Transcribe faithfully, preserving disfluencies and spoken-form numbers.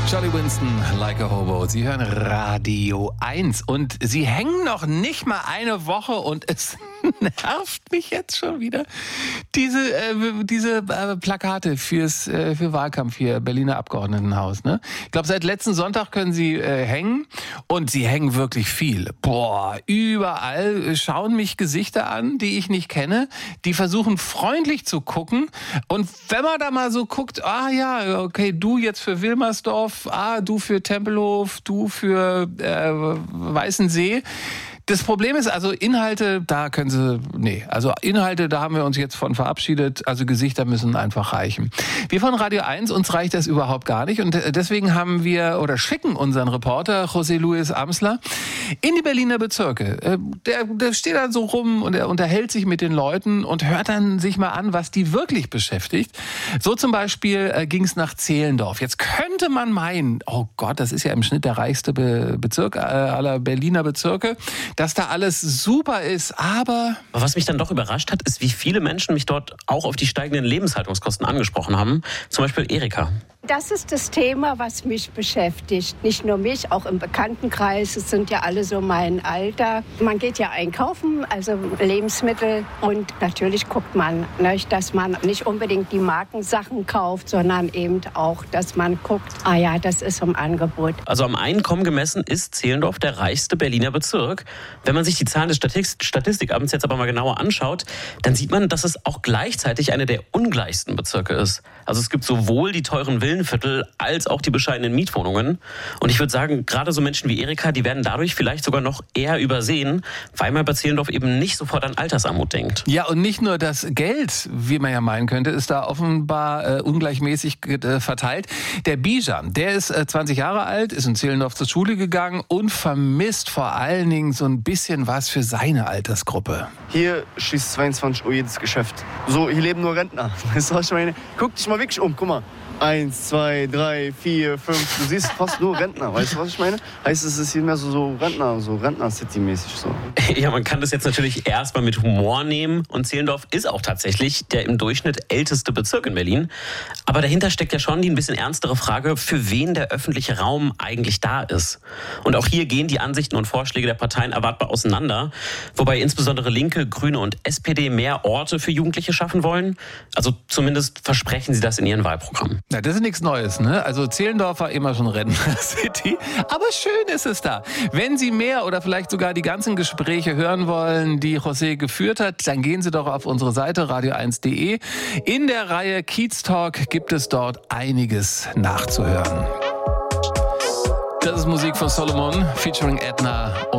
Charlie Winston, Like a Hobo. Sie hören Radio eins und Sie hängen noch nicht mal eine Woche und es nervt mich jetzt schon wieder. Diese, äh, diese äh, Plakate fürs, äh, für Wahlkampf hier, Berliner Abgeordnetenhaus. Ne? Ich glaube, seit letzten Sonntag können Sie äh, hängen und Sie hängen wirklich viel. Boah, überall schauen mich Gesichter an, die ich nicht kenne. Die versuchen freundlich zu gucken und wenn man da mal so guckt, ah ja, okay, du jetzt für Wilmersdorf, ah, du für Tempelhof, du für äh, Weißensee. Das Problem ist also Inhalte, da können Sie, nee, also Inhalte, da haben wir uns jetzt von verabschiedet, also Gesichter müssen einfach reichen. Wir von Radio eins, uns reicht das überhaupt gar nicht und deswegen haben wir oder schicken unseren Reporter José Luis Amsler in die Berliner Bezirke. Der, der steht dann so rum und er unterhält sich mit den Leuten und hört dann sich mal an, was die wirklich beschäftigt. So zum Beispiel äh, ging es nach Zehlendorf. Jetzt könnte man meinen, oh Gott, das ist ja im Schnitt der reichste Be- Bezirk äh, aller Berliner Bezirke, dass da alles super ist, aber... Was mich dann doch überrascht hat, ist, wie viele Menschen mich dort auch auf die steigenden Lebenshaltungskosten angesprochen haben. Zum Beispiel Erika. Das ist das Thema, was mich beschäftigt. Nicht nur mich, auch im Bekanntenkreis. Es sind ja alle so mein Alter. Man geht ja einkaufen, also Lebensmittel. Und natürlich guckt man, ne, dass man nicht unbedingt die Markensachen kauft, sondern eben auch, dass man guckt, ah ja, das ist im Angebot. Also am Einkommen gemessen ist Zehlendorf der reichste Berliner Bezirk. Wenn man sich die Zahlen des Statistik- Statistikamts jetzt aber mal genauer anschaut, dann sieht man, dass es auch gleichzeitig einer der ungleichsten Bezirke ist. Also es gibt sowohl die teuren Villenviertel als auch die bescheidenen Mietwohnungen. Und ich würde sagen, gerade so Menschen wie Erika, die werden dadurch vielleicht sogar noch eher übersehen, weil man bei Zehlendorf eben nicht sofort an Altersarmut denkt. Ja, und nicht nur das Geld, wie man ja meinen könnte, ist da offenbar äh, ungleichmäßig äh, verteilt. Der Bijan, der ist äh, zwanzig Jahre alt, ist in Zehlendorf zur Schule gegangen und vermisst vor allen Dingen so ein bisschen was für seine Altersgruppe. Hier schließt zweiundzwanzig Uhr jedes Geschäft. So, hier leben nur Rentner. Weißt du, was ich meine? Guck dich mal wirklich um, guck mal. Eins, zwei, drei, vier, fünf. Du siehst fast nur Rentner. Weißt du, was ich meine? Heißt, es ist hier mehr so, so Rentner, so Rentner-City-mäßig so. Ja, man kann das jetzt natürlich erstmal mit Humor nehmen. Und Zehlendorf ist auch tatsächlich der im Durchschnitt älteste Bezirk in Berlin. Aber dahinter steckt ja schon die ein bisschen ernstere Frage, für wen der öffentliche Raum eigentlich da ist. Und auch hier gehen die Ansichten und Vorschläge der Parteien erwartbar auseinander. Wobei insbesondere Linke, Grüne und S P D mehr Orte für Jugendliche schaffen wollen. Also zumindest versprechen sie das in ihren Wahlprogrammen. Ja, das ist nichts Neues, ne? Also Zehlendorf war immer schon Rentner-City, aber schön ist es da. Wenn Sie mehr oder vielleicht sogar die ganzen Gespräche hören wollen, die José geführt hat, dann gehen Sie doch auf unsere Seite radio eins punkt de. In der Reihe Kiez Talk gibt es dort einiges nachzuhören. Das ist Musik von Solomon featuring Edna.